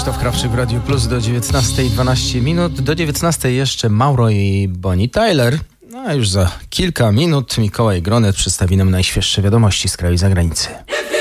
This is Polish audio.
Krzysztof Krawczyk w Radiu Plus do 19:12 minut. Do 19:00 jeszcze Mauro i Bonnie Tyler. No a już za kilka minut Mikołaj Gronet przedstawi nam najświeższe wiadomości z kraju i zagranicy.